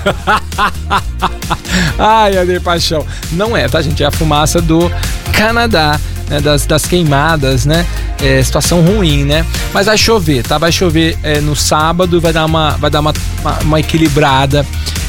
Ai, Ade Paixão. Não é, tá, gente? É a fumaça do Canadá, né? Das queimadas, né? Situação ruim, né? Mas vai chover, tá? Vai chover no sábado, vai dar uma equilibrada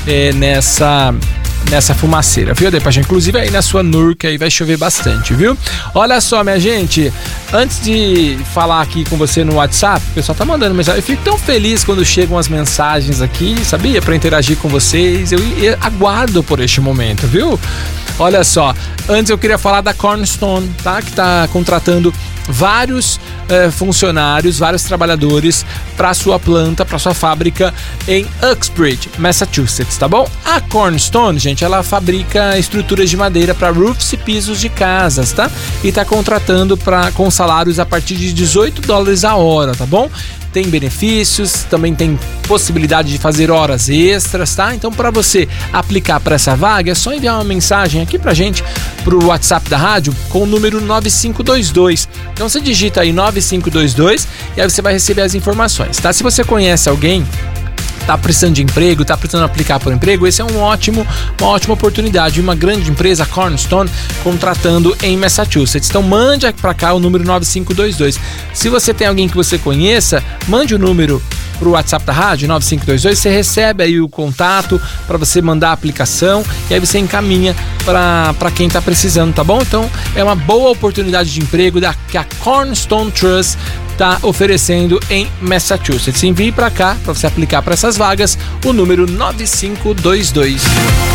nessa fumaceira, viu, Ade Paixão? Inclusive aí na sua Nurca aí vai chover bastante, viu? Olha só, minha gente, antes de falar aqui com você no WhatsApp, o pessoal tá mandando mensagem, eu fico tão feliz quando chegam as mensagens aqui, sabia? Pra interagir com vocês, eu aguardo por este momento, viu? Olha só, antes eu queria falar da Cornerstone, tá? Que tá contratando vários funcionários, vários trabalhadores para sua planta, para sua fábrica em Uxbridge, Massachusetts, tá bom? A Cornerstone, gente, ela fabrica estruturas de madeira para roofs e pisos de casas, tá? E tá contratando com salários a partir de $18 a hora, tá bom? Tem benefícios, também tem possibilidade de fazer horas extras, tá? Então, para você aplicar para essa vaga, é só enviar uma mensagem aqui pra gente, pro WhatsApp da rádio, com o número 9522. Então, você digita aí 9522 e aí você vai receber as informações, tá? Se você conhece alguém, tá precisando de emprego, tá precisando aplicar por emprego, esse é uma ótima oportunidade. Uma grande empresa, a Cornerstone, contratando em Massachusetts. Então mande para cá o número 9522. Se você tem alguém que você conheça, mande o número pro WhatsApp da rádio, 9522, você recebe aí o contato para você mandar a aplicação e aí você encaminha para quem tá precisando, tá bom? Então é uma boa oportunidade de emprego que a Cornerstone Trust tá oferecendo em Massachusetts. Envie para cá, para você aplicar para essas vagas, o número 9522.